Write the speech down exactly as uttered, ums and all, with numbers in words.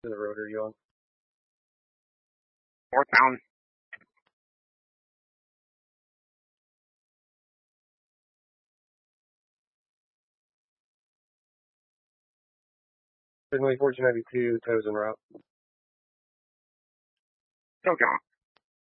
to the road are you on? Fourth down. Finley fourteen ninety-two, toes en route. Still going.